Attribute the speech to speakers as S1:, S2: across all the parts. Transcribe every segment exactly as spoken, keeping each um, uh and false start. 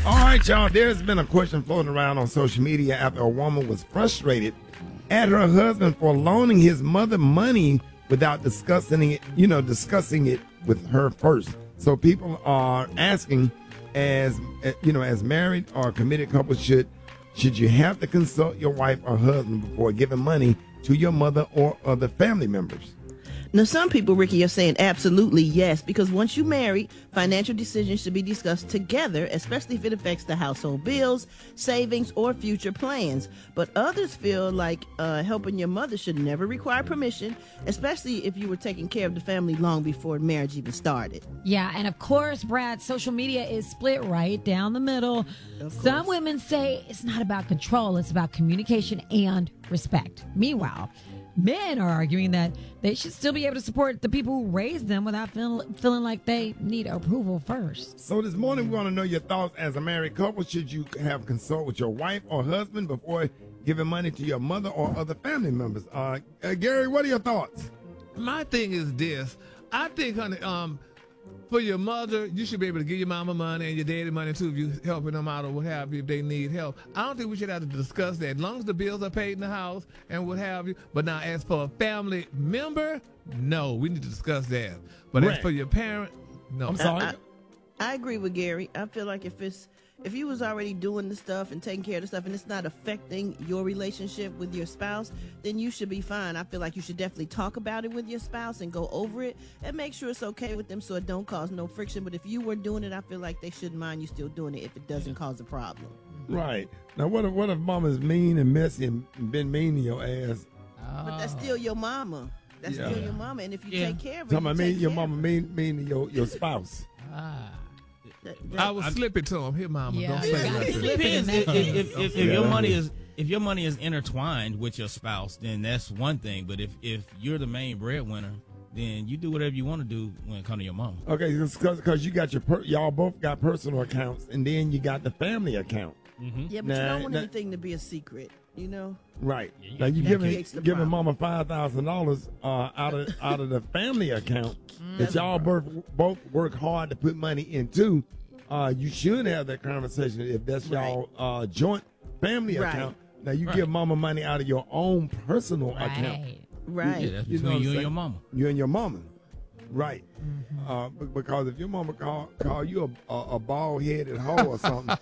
S1: All right, y'all. There's been a question floating around on social media after a woman was frustrated at her husband for loaning his mother money without discussing it, you know, discussing it with her first. So people are asking, as you know, as married or committed couples, should should you have to consult your wife or husband before giving money to your mother or other family members?
S2: Now, some people, Ricky, are saying absolutely yes, because once you marry, financial decisions should be discussed together, especially if it affects the household bills, savings, or future plans. But others feel like uh, helping your mother should never require permission, especially if you were taking care of the family long before marriage even started.
S3: Yeah, and of course, Brad, social media is split right down the middle. Some women say it's not about control, it's about communication and respect. Meanwhile, men are arguing that they should still be able to support the people who raised them without feel, feeling like they need approval first.
S1: So this morning we want to know your thoughts as a married couple. Should you have consult with your wife or husband before giving money to your mother or other family members? Uh, uh, Gary, what are your thoughts?
S4: My thing is this. I think, honey, um, for your mother, you should be able to give your mama money and your daddy money too if you're helping them out or what have you if they need help. I don't think we should have to discuss that. As long as the bills are paid in the house and what have you. But now, as for a family member, no, we need to discuss that. But
S1: Right.
S4: as for your parent, no.
S1: I'm sorry.
S2: I, I, I agree with Gary. I feel like if it's if you was already doing the stuff and taking care of the stuff and it's not affecting your relationship with your spouse, then you should be fine. I feel like you should definitely talk about it with your spouse and go over it and make sure it's okay with them so it don't cause no friction. But if you were doing it, I feel like they shouldn't mind you still doing it if it doesn't cause a problem.
S1: Right. Now, what if, what if mama's mean and messy and been mean to your ass?
S2: But that's still your mama. That's
S1: Yeah.
S2: still your mama. And if you
S5: Yeah.
S2: take care of her,
S1: Tell me,
S2: you
S1: mean,
S2: take
S1: your
S2: care
S1: mama
S2: of her.
S1: mean, mean to your, your spouse.
S5: Ah.
S2: That-
S4: I
S2: that-
S4: would slip it to him. Here, mama,
S3: Yeah,
S4: don't
S3: you
S4: say
S3: gotta
S4: nothing.
S3: slip it in
S5: Depends.
S3: that
S5: If,
S3: case.
S5: if, if, if
S1: Yeah.
S5: your money is if your money is intertwined with your spouse, then that's one thing. But if, if you're the main breadwinner, then you do whatever you want to do when it comes to your mama.
S1: Okay, because you got your, per, y'all both got personal accounts, and then you got the family account.
S2: yeah, but
S1: Nah,
S2: you don't want
S1: nah.
S2: anything to be a secret, you know?
S1: Right.
S5: you
S1: Now you
S2: that
S1: giving
S2: creates the
S1: giving
S2: problem.
S1: mama five thousand dollars uh, out of out of the family account that y'all both both work hard to put money into. Uh, you should have that conversation if that's y'all uh, joint family
S2: Right.
S1: account. Now you
S5: Right.
S1: give mama money out of your own personal account.
S3: Right.
S2: Right.
S5: Yeah, that's
S1: You
S5: between
S1: know what I'm
S5: you and
S1: saying?
S5: your mama.
S1: You and your mama. Right. Uh, be- because if your mama call call you a, a, a bald headed hoe or something,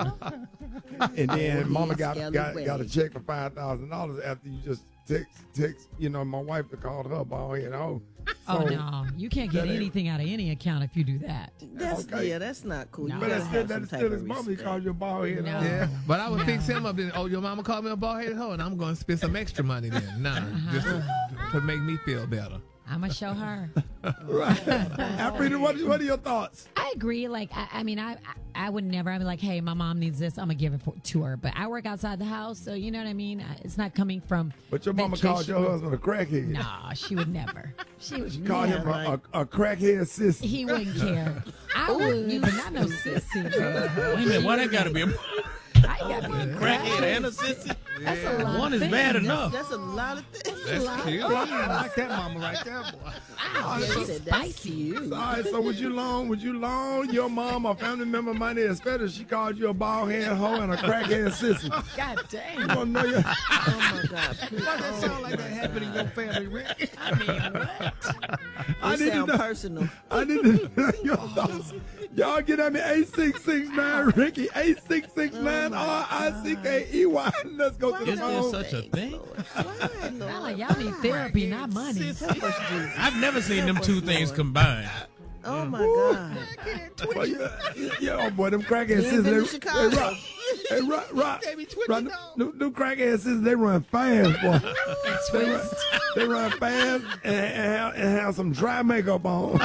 S1: and then mama got got, got a check for five thousand dollars after you just text text, you know, my wife called her a bald headed hoe.
S3: Oh,
S1: So-
S3: no. You can't get
S1: that ain't-
S3: anything out of any account if you do that.
S2: That's
S1: Okay.
S2: yeah, that's not cool.
S3: No.
S2: You
S1: But
S2: gotta
S1: that's still,
S2: have some
S1: that's
S2: type
S1: still
S2: of
S1: his mama. He
S2: respect.
S1: called you a bald headed
S3: No.
S1: hoe.
S4: Yeah, but I would
S3: No.
S4: fix him up. Then, oh, your mama called me a bald-headed hoe, and I'm going to spend some extra money then. Nah, just to, to make me feel better.
S3: I'm going to show her.
S1: Right. Afrida, what, what are your thoughts?
S3: I agree. Like, I, I mean, I, I I would never. I'd be like, hey, my mom needs this. I'm gonna give it for, to her. But I work outside the house, so you know what I mean. I- It's not coming from.
S1: But your mama
S3: that
S1: called
S3: chick.
S1: your husband a crackhead.
S3: Nah, she would never. She would
S1: She called
S3: never.
S1: him a, a, a crackhead sissy.
S3: He wouldn't care. I would, but not no sissy.
S5: Wait a minute, why that got to be a
S3: I gotta be a
S5: crackhead and a sissy?
S3: That's a lot.
S5: One
S3: of
S5: is bad
S3: things.
S5: enough.
S2: That's a lot of things.
S3: That's a lot.
S4: Cute. I like that mama right there, boy.
S2: Yeah, she said that's cute.
S1: All right, so would you loan, would you loan your mom or family member money, especially if she called you a bald head hoe and a crackhead sissy?
S3: God
S1: You
S3: damn.
S1: wanna know your,
S2: Oh my God. please.
S4: Why that sound like that happened in your family, Rick?
S3: I mean, what?
S1: I
S2: It
S1: need to
S2: sound
S1: know,
S2: personal.
S1: I need to know your thoughts. Y'all get at me eight six six nine Ricky eight six six nine R I C K E Y. Let's go to the
S5: Is there
S1: phone.
S5: such a thing?
S2: Why, Lord?
S3: Sound like y'all need therapy, not money.
S2: Help us, Jesus.
S5: I've never seen them two things combined.
S2: Oh my God.
S1: Well, yeah, yeah, oh boy, them crackhead
S2: He ain't been to
S1: sisters. They,
S2: Chicago.
S1: they rock, hey, rock, rock,
S4: They be twitching,
S1: rock,
S4: dog.
S1: them, them crackhead sisters, they run fast, boy. They run,
S3: Twist.
S1: they run fast and, and, have, and have some dry makeup on.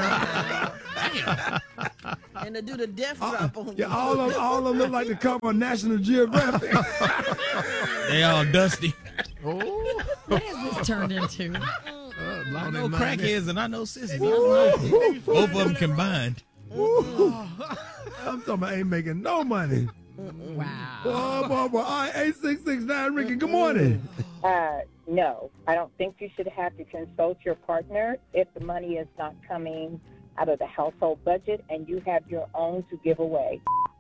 S2: And to do the death drop on
S1: Yeah,
S2: you.
S1: all of them, all of them look like the cover of National Geographic.
S5: They all dusty.
S3: What has this turned into?
S5: I know crackheads and I know sissies. I don't know. Both of them combined.
S1: I'm talking about ain't making no money.
S3: Wow.
S1: Boy, boy, boy. All right, eight six six nine Ricky, good morning.
S6: Uh, no, I don't think you should have to consult your partner if the money is not coming out of the household budget and you have your own to give away.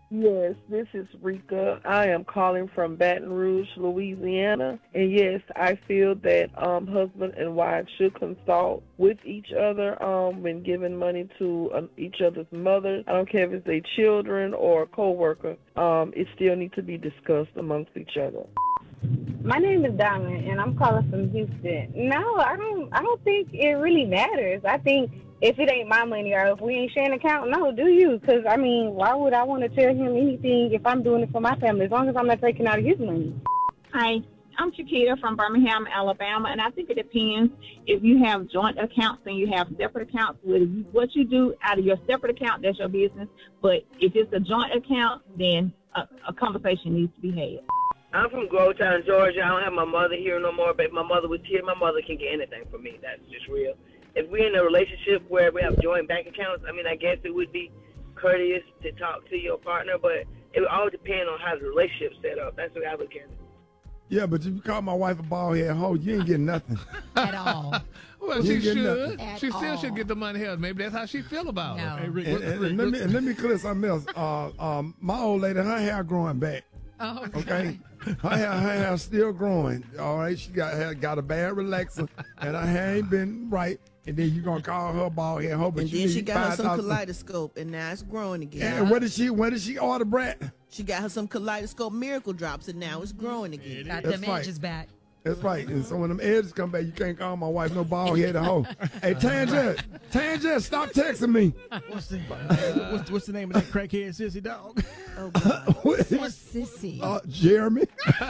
S7: Yes, this is Rika. I am calling from Baton Rouge, Louisiana. And yes, I feel that um, husband and wife should consult with each other um, when giving money to um, each other's mother. I don't care if it's their children or a co-worker. Um, it still needs to be discussed amongst each other.
S8: My name is Diamond, and I'm calling from Houston. No, I don't. I don't think it really matters. I think if it ain't my money or if we ain't sharing an account, no, do you? Because I mean, why would I want to tell him anything if I'm doing it for my family? As long as I'm not taking out of his money.
S9: Hi, I'm Chiquita from Birmingham, Alabama, and I think it depends if you have joint accounts and you have separate accounts. With what you do out of your separate account, that's your business. But if it's a joint account, then a, a conversation needs to be had.
S10: I'm from Grovetown, Georgia. I don't have my mother here no more, but if my mother was here, my mother can get anything from me. That's just real. If we're in a relationship where we have joint bank accounts, I mean, I guess it would be courteous to talk to your partner, but it would all depend on how the relationship's set up. That's the way I look at it.
S1: Yeah, but if you call my wife a bald head hoe, you ain't getting nothing.
S3: At all.
S4: Well,
S1: You
S4: she
S1: ain't getting
S4: should.
S3: nothing.
S4: She
S3: At
S4: still
S3: all.
S4: should get the money held. Maybe that's how she feel about
S3: No.
S4: it.
S11: Hey, Rick,
S1: And,
S11: Rick,
S1: and-
S11: Rick,
S1: and let me
S11: Rick-
S1: and let me clear something else. Uh, um, my old lady, her hair growing back.
S3: Oh,
S1: Okay, her hair, her hair still growing. All right, she got her, got a bad relaxer, and her hair ain't been right. And then you gonna call her bald head hoe, but
S2: And
S1: you
S2: then
S1: need
S2: she got her some
S1: five thousand.
S2: kaleidoscope, and now it's growing again.
S1: And what did she? What did she order, Brett?
S2: She got her some kaleidoscope miracle drops, and now it's growing again.
S3: got
S1: That's
S3: them
S1: right.
S3: edges back.
S1: That's right. And so when them edges come back, you can't call my wife no bald headed hoe. Hey, Tangent, Tangent, stop texting me.
S11: What's the, uh, what's, what's the name of that crackhead sissy dog?
S2: Oh, God.
S1: What?
S3: Poor sissy.
S1: Uh, Jeremy.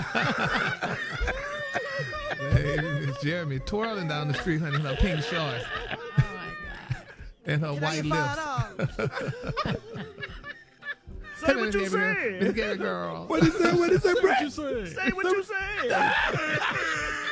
S4: Hey, it's Jeremy twirling down the street, honey, in her pink shorts
S3: Oh, my God.
S4: and her
S2: Can I
S4: white
S2: get
S4: lips.
S2: five dollars?
S4: Say what you said. Let's get it, girl.
S1: What is that? What is that, Brett?
S11: What you say?
S2: Say what you said.